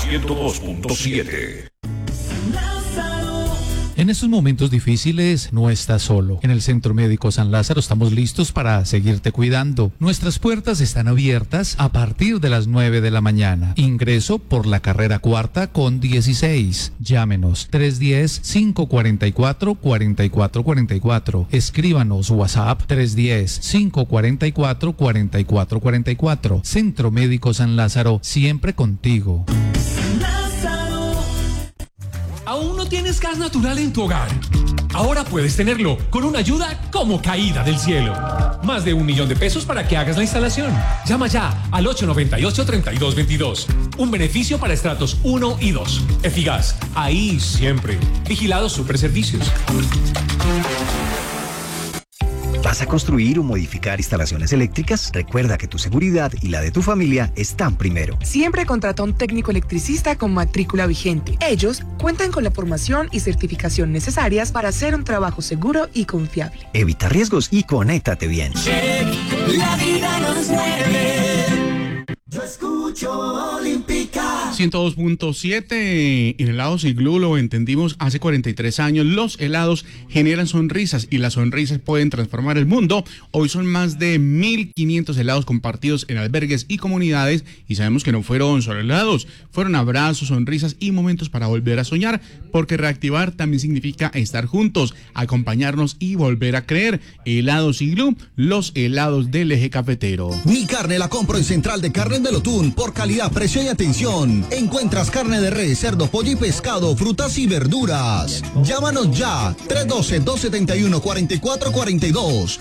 102.7. En estos momentos difíciles no estás solo. En el Centro Médico San Lázaro estamos listos para seguirte cuidando. Nuestras puertas están abiertas a partir de las 9 de la mañana. Ingreso por la carrera cuarta con 16. Llámenos 310-544-4444. Escríbanos WhatsApp 310-544-4444. Centro Médico San Lázaro, siempre contigo. ¿Aún no tienes gas natural en tu hogar? Ahora puedes tenerlo con una ayuda como caída del cielo. Más de $1 millón para que hagas la instalación. Llama ya al 898-3222. Un beneficio para estratos 1 y 2. Efigas, ahí siempre. Vigilado Superservicios. ¿Vas a construir o modificar instalaciones eléctricas? Recuerda que tu seguridad y la de tu familia están primero. Siempre contrata a un técnico electricista con matrícula vigente. Ellos cuentan con la formación y certificación necesarias para hacer un trabajo seguro y confiable. Evita riesgos y conéctate bien. La vida nos mueve. Yo escucho Olímpica. 102.7. En helados Iglú lo entendimos hace 43 años. Los helados generan sonrisas y las sonrisas pueden transformar el mundo. Hoy son más de 1.500 helados compartidos en albergues y comunidades y sabemos que no fueron solo helados, fueron abrazos, sonrisas y momentos para volver a soñar, porque reactivar también significa estar juntos, acompañarnos y volver a creer. Helados Iglú, los helados del eje cafetero. Mi carne la compro en Central de Carnes de Lotún por calidad, precio y atención. Encuentras carne de res, cerdo, pollo y pescado, frutas y verduras. Llámanos ya, 312-271-4442.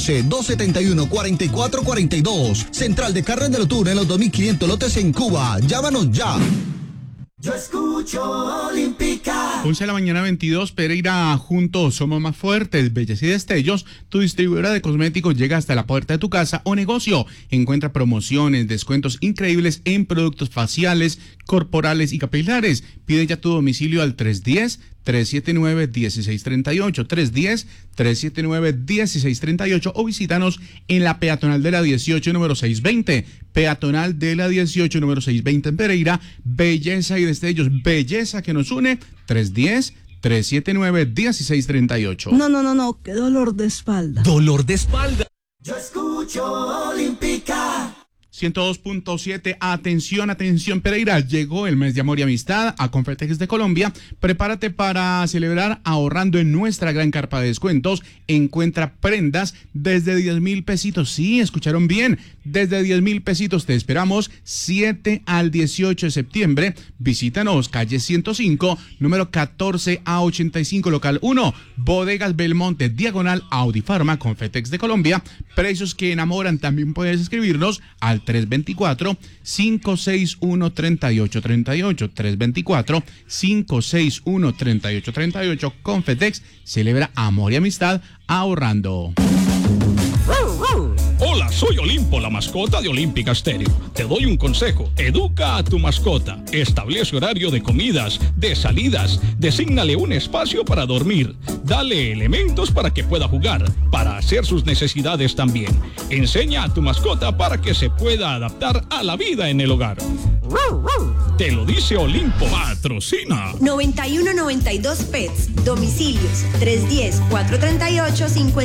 312-271-4442. Central de Carnes de Lotún en los 2.500 lotes en Cuba. Llámanos ya. Yo escucho Olímpica. 11 de la mañana 22, Pereira, juntos somos más fuertes. Belleza y Destellos, tu distribuidora de cosméticos, llega hasta la puerta de tu casa o negocio. Encuentra promociones, descuentos increíbles en productos faciales, corporales y capilares. Pide ya tu domicilio al 310-379-1638, 310-379-1638 o visítanos en la peatonal de la 18, número 620, peatonal de la 18, número 620 en Pereira. Belleza y Destellos, belleza que nos une, 310-379-1638. No, qué dolor de espalda. ¿Dolor de espalda? Yo escucho Olímpica. 102.7, atención Pereira, llegó el mes de amor y amistad a Confetex de Colombia. Prepárate para celebrar ahorrando en nuestra gran carpa de descuentos. Encuentra prendas desde 10,000 pesitos, sí, escucharon bien, desde 10,000 pesitos. Te esperamos 7 al 18 de septiembre. Visítanos, calle 105, número 14 a 85, local 1, Bodegas Belmonte, diagonal Audifarma, Confetex de Colombia. Precios que enamoran. También puedes escribirnos al 324-561-3838, 324-561-3838. Confetex celebra amor y amistad ahorrando. Hola, soy Olimpo, la mascota de Olímpica Estéreo. Te doy un consejo: educa a tu mascota. Establece horario de comidas, de salidas, desígnale un espacio para dormir, dale elementos para que pueda jugar, para hacer sus necesidades también. Enseña a tu mascota para que se pueda adaptar a la vida en el hogar. Te lo dice Olimpo. Patrocina 9192 Pets, domicilios 310-438-50.